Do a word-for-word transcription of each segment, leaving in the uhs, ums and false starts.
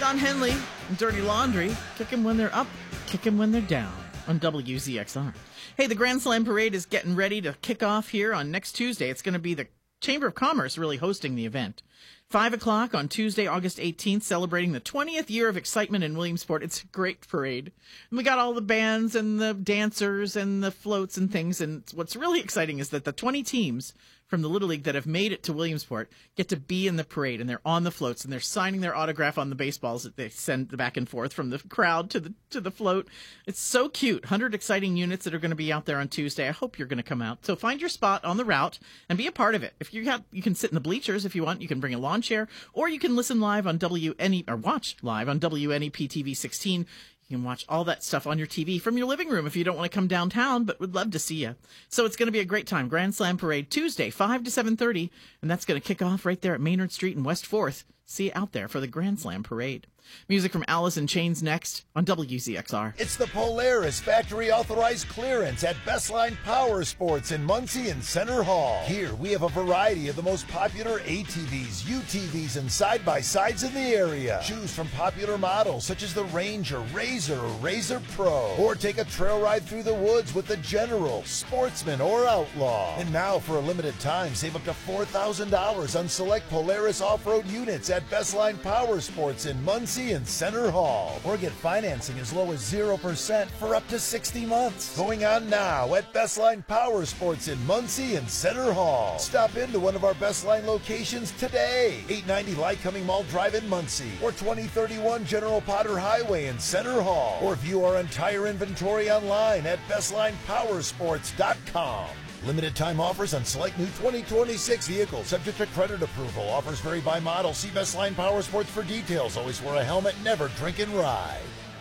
Don Henley and Dirty Laundry. Kick 'em when they're up, kick 'em when they're down on W Z X R. Hey, the Grand Slam Parade is getting ready to kick off here on next Tuesday. It's going to be the Chamber of Commerce really hosting the event. Five o'clock on Tuesday, August eighteenth, celebrating the twentieth year of excitement in Williamsport. It's a great parade. And we got all the bands and the dancers and the floats and things. And what's really exciting is that the twenty teams from the Little League that have made it to Williamsport get to be in the parade, and they're on the floats and they're signing their autograph on the baseballs that they send back and forth from the crowd to the to the float. It's so cute. one hundred exciting units that are going to be out there on Tuesday. I hope you're going to come out. So find your spot on the route and be a part of it. If you have, you can sit in the bleachers if you want. You can bring a lawn chair, or you can listen live on W N E or watch live on W N E P T V sixteen. You can watch all that stuff on your T V from your living room if you don't want to come downtown, but would love to see you. So it's going to be a great time. Grand Slam Parade Tuesday, five to seven thirty, and that's going to kick off right there at Maynard Street and West fourth. See you out there for the Grand Slam Parade. Music from Alice in Chains next on W Z X R. It's the Polaris Factory Authorized Clearance at Bestline Power Sports in Muncie and Center Hall. Here we have a variety of the most popular A T Vs, U T Vs, and side-by-sides in the area. Choose from popular models such as the Ranger, Razor, or Razor Pro. Or take a trail ride through the woods with the General, Sportsman, or Outlaw. And now for a limited time, save up to four thousand dollars on select Polaris off-road units at Bestline Power Sports in Muncie and Center Hall. Or get financing as low as zero percent for up to sixty months. Going on now at Bestline Power Sports in Muncie and Center Hall. Stop into one of our Bestline locations today. eight ninety Lycoming Mall Drive in Muncie, or twenty thirty-one General Potter Highway in Center Hall. Or view our entire inventory online at bestline power sports dot com. Limited time offers on select new twenty twenty-six vehicles, subject to credit approval. Offers vary by model. See Bestline Power Sports for details. Always wear a helmet, never drink and ride.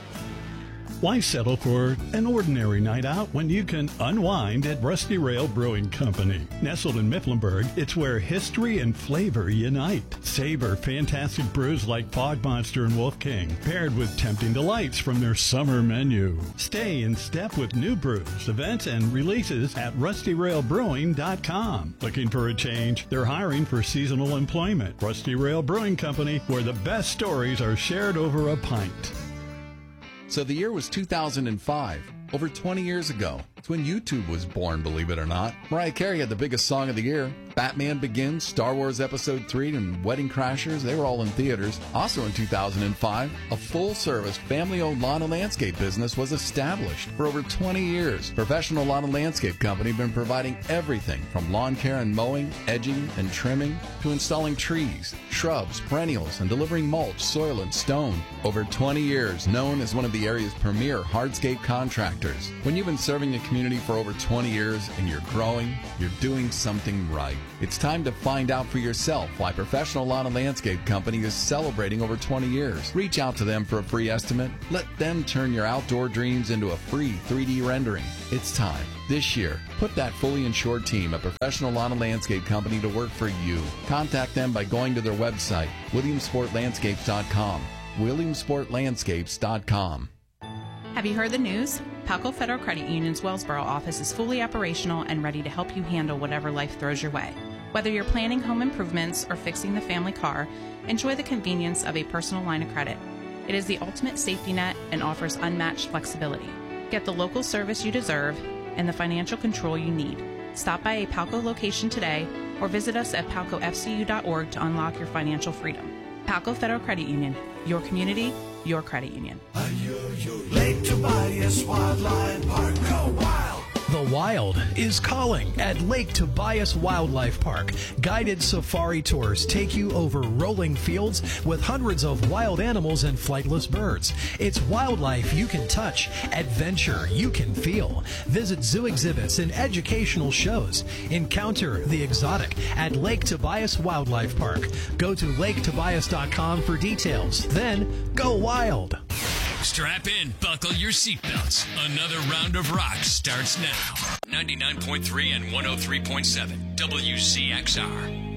Why settle for an ordinary night out when you can unwind at Rusty Rail Brewing Company? Nestled in Mifflinburg, it's where history and flavor unite. Savor fantastic brews like Fog Monster and Wolf King, paired with tempting delights from their summer menu. Stay in step with new brews, events, and releases at rusty rail brewing dot com. Looking for a change? They're hiring for seasonal employment. Rusty Rail Brewing Company, where the best stories are shared over a pint. So the year was two thousand five, over twenty years ago. It's when YouTube was born, believe it or not. Mariah Carey had the biggest song of the year. Batman Begins, Star Wars Episode three, and Wedding Crashers, they were all in theaters. Also in two thousand five, a full-service, family-owned lawn and landscape business was established. For over twenty years, Professional Lawn and Landscape Company has been providing everything from lawn care and mowing, edging, and trimming, to installing trees, shrubs, perennials, and delivering mulch, soil, and stone. Over twenty years, known as one of the area's premier hardscape contractors. When you've been serving the community for over twenty years and you're growing, you're doing something right. It's time to find out for yourself why Professional Lawn and Landscape Company is celebrating over twenty years. Reach out to them for a free estimate. Let them turn your outdoor dreams into a free three D rendering. It's time. This year, put that fully insured team at Professional Lawn and Landscape Company to work for you. Contact them by going to their website, williamsport landscapes dot com. williamsport landscapes dot com. Have you heard the news? Palco Federal Credit Union's Wellsboro office is fully operational and ready to help you handle whatever life throws your way. Whether you're planning home improvements or fixing the family car, enjoy the convenience of a personal line of credit. It is the ultimate safety net and offers unmatched flexibility. Get the local service you deserve and the financial control you need. Stop by a Palco location today or visit us at palco f c u dot org to unlock your financial freedom. Palco Federal Credit Union, your community, your credit union. Lake Tobias Wildlife Park, go wild! The Wild is calling at Lake Tobias Wildlife Park. Guided safari tours take you over rolling fields with hundreds of wild animals and flightless birds. It's wildlife you can touch, adventure you can feel. Visit zoo exhibits and educational shows. Encounter the exotic at Lake Tobias Wildlife Park. Go to lake tobias dot com for details. Then go wild. Strap in, buckle your seatbelts. Another round of rock starts now. ninety-nine point three and one oh three point seven W Z X R.